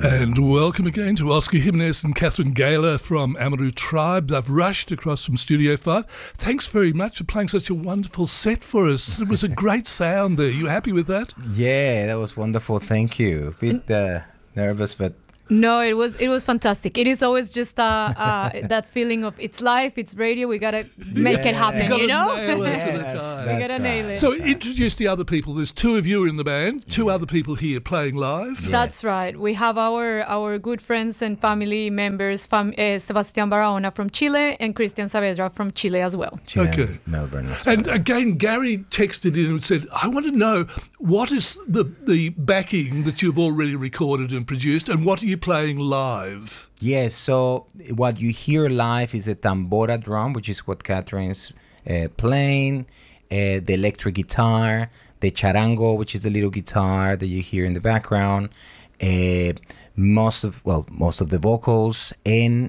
And welcome again to Oscar Jimenez and Catherine Gaylor from Amaru Tribe. They've rushed across from Studio 5. Thanks very much for playing such a wonderful set for us. It was a great sound there. You happy with that? Yeah, that was wonderful. Thank you. A bit nervous, but... No, it was fantastic. It is always just that feeling of it's live, it's radio. We gotta make it happen. You know, nail it to the time. We gotta nail it. So introduce the other people. There's two of you in the band, two other people here playing live. Yes. That's right. We have our good friends and family members, Sebastián Barahona from Chile and Christian Saavedra from Chile as well. Chile, Okay. Melbourne. And again, Gary texted in and said, I want to know what is the backing that you've already recorded and produced, and what are you playing live? Yes, so what you hear live is a tambora drum, which is what Catherine's playing, the electric guitar, the charango, which is the little guitar that you hear in the background, most of the vocals, and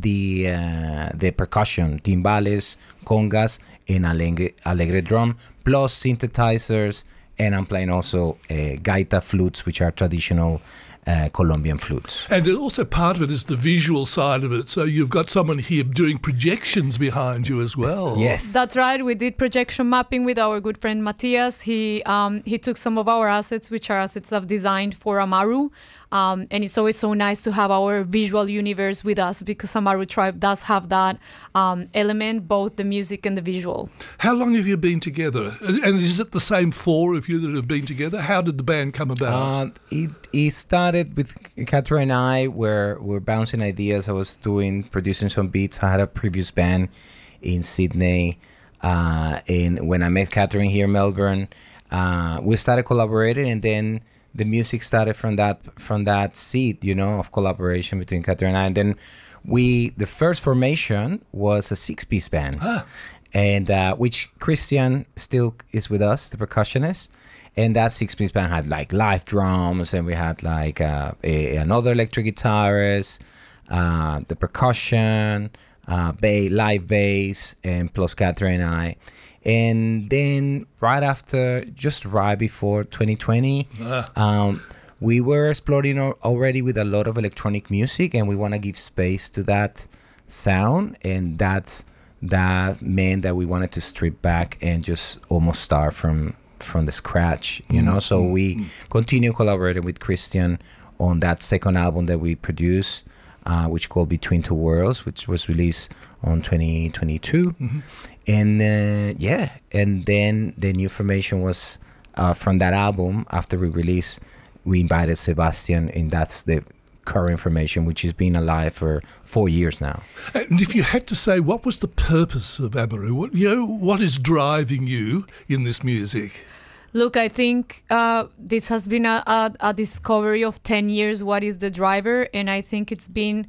the percussion, timbales, congas, and alegre drum, plus synthesizers, and I'm playing also gaita flutes, which are traditional Colombian flutes. And also part of it is the visual side of it. So you've got someone here doing projections behind you as well. Yes. That's right. We did projection mapping with our good friend Matthias. He took some of our assets, which are assets I've designed for Amaru. And it's always so nice to have our visual universe with us, because Amaru Tribe does have that element, both the music and the visual. How long have you been together? And is it the same four of you that have been together? How did the band come about? It started with Catherine and I, where we're bouncing ideas. I was producing some beats. I had a previous band in Sydney. And when I met Catherine here in Melbourne, we started collaborating, and then the music started from that seed, of collaboration between Catherine and I. And then the first formation was a 6-piece band, and which Christian still is with us, the percussionist. And that 6-piece band had like live drums, and we had like another electric guitarist, the percussion, live bass, and plus Catherine and I. And then just right before 2020, we were exploring already with a lot of electronic music, and we want to give space to that sound, and that meant that we wanted to strip back and just almost start from the scratch, So we continue collaborating with Christian on that second album that we produced, which called Between Two Worlds, which was released on 2022. And and then the new formation was from that album. After we released, we invited Sebastian, and that's the current formation, which has been alive for 4 years now. And if you had to say, what was the purpose of Amaru? What is driving you in this music? Look, I think this has been a discovery of 10 years. What is the driver? And I think it's been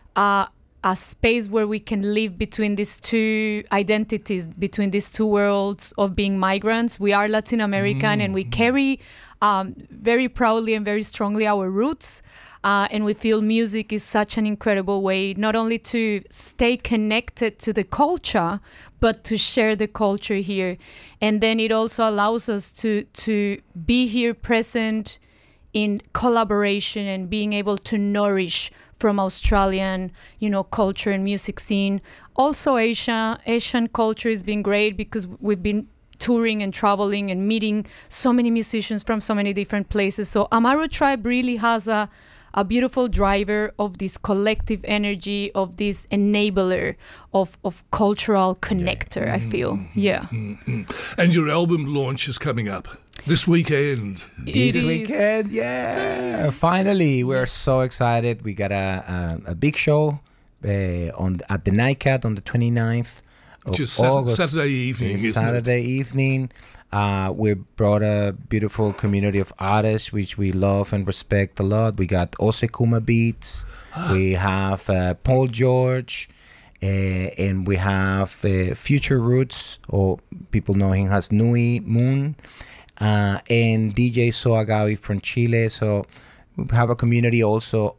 a space where we can live between these two identities, between these two worlds of being migrants. We are Latin American, and we carry very proudly and very strongly our roots. And we feel music is such an incredible way, not only to stay connected to the culture, but to share the culture here. And then it also allows us to be here present in collaboration and being able to nourish from Australian, culture and music scene. Also Asian culture has been great, because we've been touring and traveling and meeting so many musicians from so many different places. So Amaru Tribe really has a beautiful driver of this collective energy, of this enabler of cultural connector, I feel. Yeah. And your album launch is coming up this weekend. This weekend, yeah. Finally, we're so excited. We got a big show at the Nightcat on the 29th of August. Saturday evening, isn't Saturday evening. We brought a beautiful community of artists, which we love and respect a lot. We got Osekuma Beats, we have Paul George, and we have Future Roots, or people know him as Nui Moon, and DJ Soagawi from Chile. So we have a community also of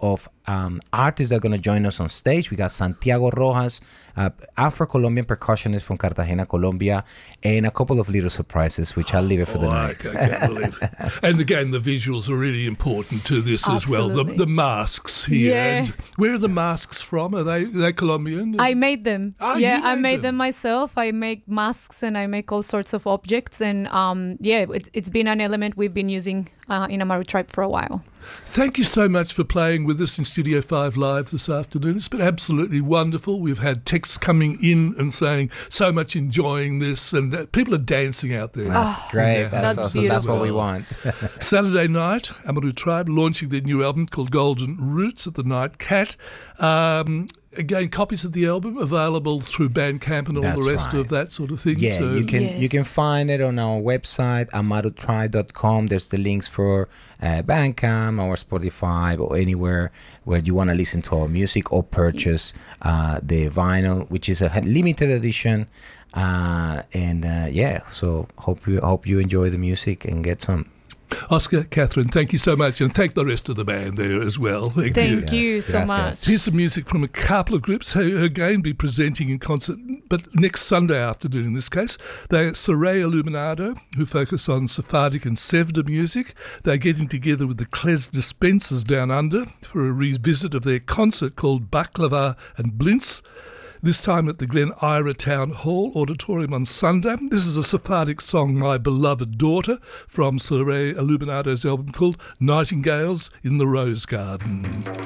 artists that are going to join us on stage. We got Santiago Rojas, Afro-Colombian percussionist from Cartagena, Colombia, and a couple of little surprises, which I'll leave it for the night. I can't believe it. And again, the visuals are really important to this as well. The masks here. Yeah. And where are the masks from? Are they Colombian? I made them. You I made them myself. I make masks and I make all sorts of objects. And it's been an element we've been using in Amaru Tribe for a while. Thank you so much for playing with us in Studio 5 Live this afternoon. It's been absolutely wonderful. We've had texts coming in and saying so much enjoying this, and people are dancing out there. That's great. Yeah. That's awesome. That's what we want. Saturday night, Amaru Tribe launching their new album called Golden Roots at the Night Cat. Again, copies of the album available through Bandcamp and all the rest of that sort of thing. Yeah, so you can find it on our website, amarutribe.com. There's the links for Bandcamp or Spotify or anywhere where you want to listen to our music or purchase the vinyl, which is a limited edition. So hope you enjoy the music and get some. Oscar, Catherine, thank you so much, and thank the rest of the band there as well. Thank you so much. Yes. Here's some music from a couple of groups who again be presenting in concert, but next Sunday afternoon in this case. They're Soray Illuminado, who focus on Sephardic and Sevda music. They're getting together with the Klez Dispensers down under for a revisit of their concert called Baklava and Blintz, this time at the Glen Ira Town Hall Auditorium on Sunday. This is a Sephardic song, My Beloved Daughter, from Soray Illuminado's album called Nightingales in the Rose Garden.